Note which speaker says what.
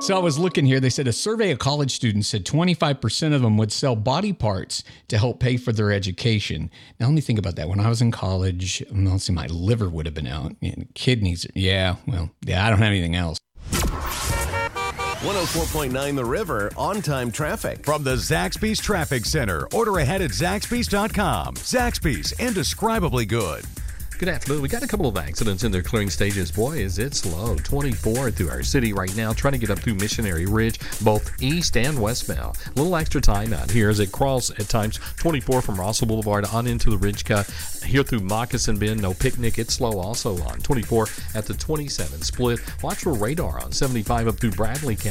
Speaker 1: So I was looking here. They said a survey of college students said 25% of them would sell body parts to help pay for their education. Now, let me think about that. When I was in college, let's see, my liver would have been out. Kidneys. Yeah, I don't have anything else.
Speaker 2: 104.9 The River, on-time traffic.
Speaker 3: From the Zaxby's Traffic Center. Order ahead at Zaxby's.com. Zaxby's, indescribably good.
Speaker 4: Good afternoon. We got a couple of accidents in their clearing stages. Boy, is it slow. 24 through our city right now, trying to get up through Missionary Ridge, both east and westbound. A little extra time out here as it crawls at times 24 from Russell Boulevard on into the Ridge Cut. Here through Moccasin Bend, no picnic. It's slow also on 24 at the 27 split. Watch for radar on 75 up through Bradley County.